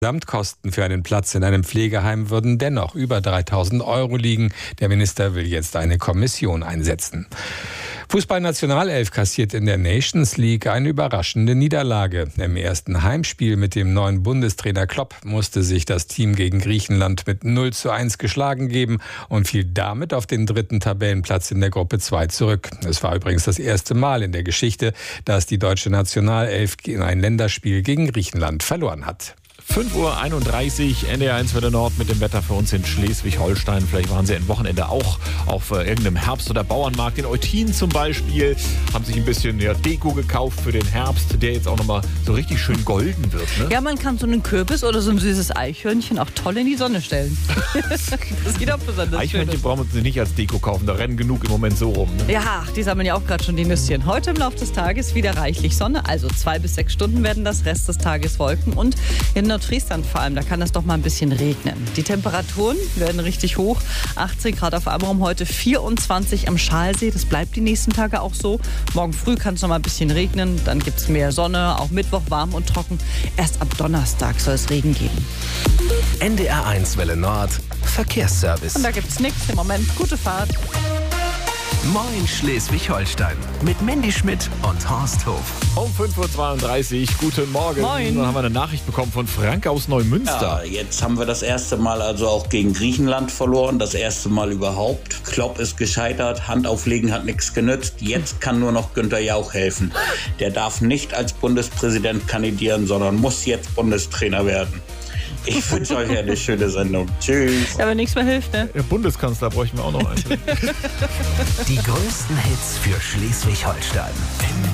Gesamtkosten für einen Platz in einem Pflegeheim würden dennoch über 3.000 € liegen. Der Minister will jetzt eine Kommission einsetzen. Fußballnationalelf kassiert in der Nations League eine überraschende Niederlage. Im ersten Heimspiel mit dem neuen Bundestrainer Klopp musste sich das Team gegen Griechenland mit 0:1 geschlagen geben und fiel damit auf den 3. Tabellenplatz in der Gruppe 2 zurück. Es war übrigens das erste Mal in der Geschichte, dass die deutsche Nationalelf in ein Länderspiel gegen Griechenland verloren hat. 5:31 Uhr, NDR1 Welle Nord mit dem Wetter für uns in Schleswig-Holstein. Vielleicht waren Sie ein Wochenende auch auf irgendeinem Herbst- oder Bauernmarkt. In Eutin zum Beispiel haben sich ein bisschen Deko gekauft für den Herbst, der jetzt auch nochmal so richtig schön golden wird. Ne? Ja, man kann so einen Kürbis oder so ein süßes Eichhörnchen auch toll in die Sonne stellen. Das sieht auch besonders Eichhörnchen schön. brauchen wir uns nicht als Deko kaufen, da rennen genug im Moment so rum. Ne? Ja, die sammeln ja auch gerade schon die Nüsschen. Heute im Laufe des Tages wieder reichlich Sonne, also 2 bis 6 Stunden werden das Rest des Tages Wolken und in Nordfriesland vor allem, da kann es doch mal ein bisschen regnen. Die Temperaturen werden richtig hoch, 18 Grad auf Amrum, heute 24 am Schalsee, das bleibt die nächsten Tage auch so. Morgen früh kann es noch mal ein bisschen regnen, dann gibt es mehr Sonne, auch Mittwoch warm und trocken. Erst ab Donnerstag soll es Regen geben. NDR1 Welle Nord, Verkehrsservice. Und da gibt es nichts im Moment. Gute Fahrt. Moin Schleswig-Holstein mit Mandy Schmidt und Horst Hof. Um 5:32 Uhr, guten Morgen. Moin. Dann haben wir eine Nachricht bekommen von Frank aus Neumünster. Ja, jetzt haben wir das erste Mal also auch gegen Griechenland verloren, das erste Mal überhaupt. Klopp ist gescheitert, Hand auflegen hat nichts genützt. Jetzt kann nur noch Günther Jauch helfen. Der darf nicht als Bundespräsident kandidieren, sondern muss jetzt Bundestrainer werden. Ich wünsche euch eine schöne Sendung. Tschüss. Ja, wenn nichts mehr hilft, ne? Der Bundeskanzler bräuchten wir auch noch einen. Die größten Hits für Schleswig-Holstein.